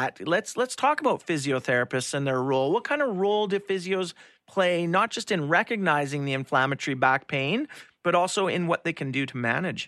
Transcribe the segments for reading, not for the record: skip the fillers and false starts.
that, let's talk about physiotherapists and their role. What kind of role do physios play, not just in recognizing the inflammatory back pain, but also in what they can do to manage?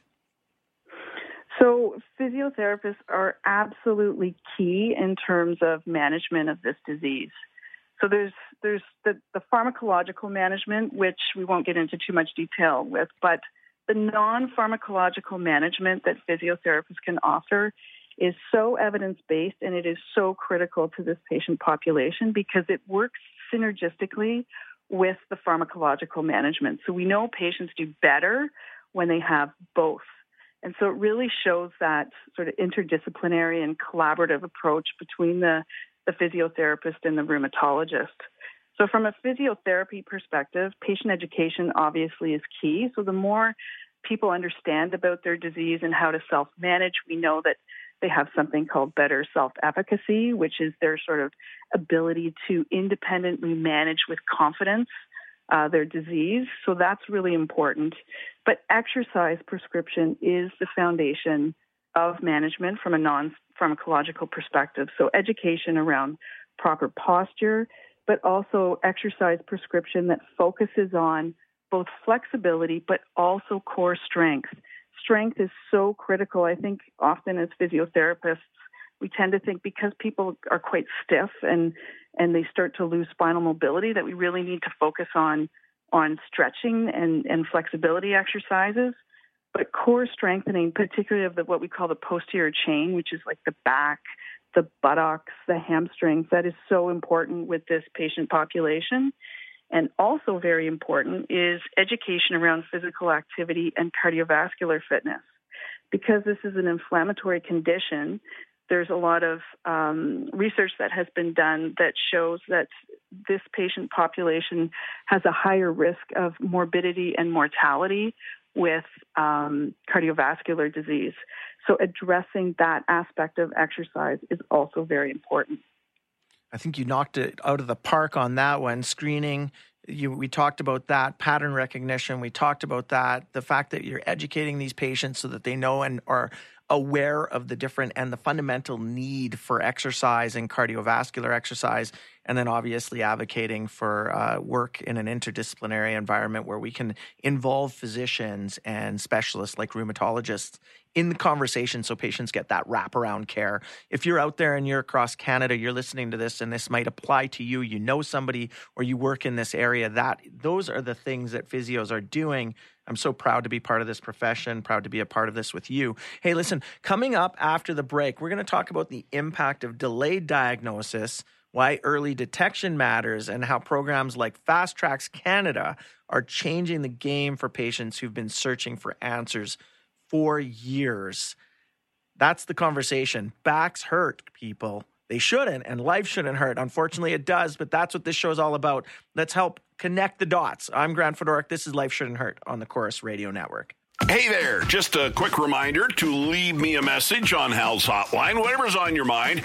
So physiotherapists are absolutely key in terms of management of this disease. So there's the pharmacological management, which we won't get into too much detail with, but the non-pharmacological management that physiotherapists can offer is so evidence-based, and it is so critical to this patient population because it works synergistically with the pharmacological management. So we know patients do better when they have both. And so it really shows that sort of interdisciplinary and collaborative approach between the physiotherapist and the rheumatologist. So from a physiotherapy perspective, patient education obviously is key. So the more people understand about their disease and how to self-manage, we know that they have something called better self-efficacy, which is their sort of ability to independently manage with confidence their disease. So that's really important. But exercise prescription is the foundation of management from a non-pharmacological perspective. So education around proper posture, but also exercise prescription that focuses on both flexibility, but also core strength. Strength is so critical. I think often as physiotherapists, we tend to think because people are quite stiff and they start to lose spinal mobility that we really need to focus on stretching and flexibility exercises. But core strengthening, particularly of what we call the posterior chain, which is like the back, the buttocks, the hamstrings, that is so important with this patient population. And also very important is education around physical activity and cardiovascular fitness. Because this is an inflammatory condition, there's a lot of research that has been done that shows that this patient population has a higher risk of morbidity and mortality with cardiovascular disease. So addressing that aspect of exercise is also very important. I think you knocked it out of the park on that one. Screening, we talked about that. Pattern recognition, we talked about that. The fact that you're educating these patients so that they know and are aware of the different and the fundamental need for exercise and cardiovascular exercise, and then obviously advocating for work in an interdisciplinary environment where we can involve physicians and specialists like rheumatologists in the conversation so patients get that wraparound care. If you're out there and you're across Canada, you're listening to this and this might apply to you, you know somebody or you work in this area, those are the things that physios are doing. I'm so proud to be part of this profession, proud to be a part of this with you. Hey, listen, coming up after the break, we're going to talk about the impact of delayed diagnosis, why early detection matters, and how programs like Fast Tracks Canada are changing the game for patients who've been searching for answers for years. That's the conversation. Backs hurt, people. They shouldn't, and life shouldn't hurt. Unfortunately, it does, but that's what this show is all about. Let's help connect the dots. I'm Grant Fedoruk. This is Life Shouldn't Hurt on the Chorus Radio Network. Hey there, just a quick reminder to leave me a message on Hal's hotline, whatever's on your mind,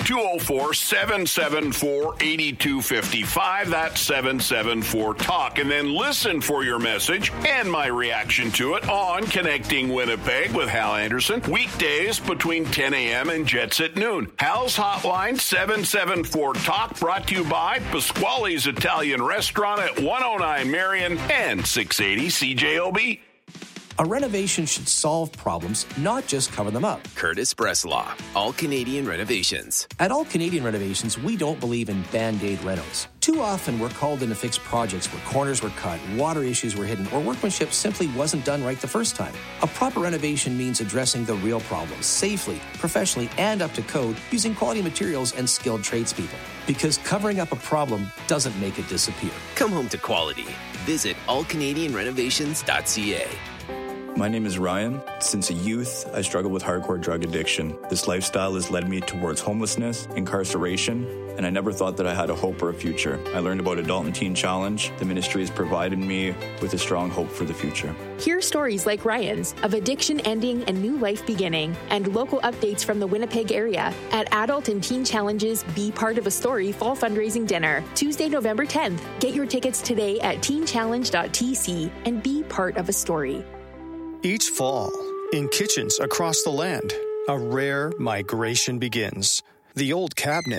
204-774-8255, that's 774-TALK, and then listen for your message and my reaction to it on Connecting Winnipeg with Hal Anderson, weekdays between 10 a.m. and Jets at noon. Hal's hotline, 774-TALK, brought to you by Pasquale's Italian Restaurant at 109 Marion and 680 CJOB. A renovation should solve problems, not just cover them up. Curtis Breslaw, All Canadian Renovations. At All Canadian Renovations, we don't believe in Band-Aid renos. Too often, we're called in to fix projects where corners were cut, water issues were hidden, or workmanship simply wasn't done right the first time. A proper renovation means addressing the real problems safely, professionally, and up to code using quality materials and skilled tradespeople. Because covering up a problem doesn't make it disappear. Come home to quality. Visit allcanadianrenovations.ca. My name is Ryan. Since a youth, I struggled with hardcore drug addiction. This lifestyle has led me towards homelessness, incarceration, and I never thought that I had a hope or a future. I learned about Adult and Teen Challenge. The ministry has provided me with a strong hope for the future. Hear stories like Ryan's of addiction ending and new life beginning, and local updates from the Winnipeg area at Adult and Teen Challenge's Be Part of a Story Fall Fundraising Dinner, Tuesday, November 10th. Get your tickets today at teenchallenge.tc and be part of a story. Each fall, in kitchens across the land, a rare migration begins. The old cabinet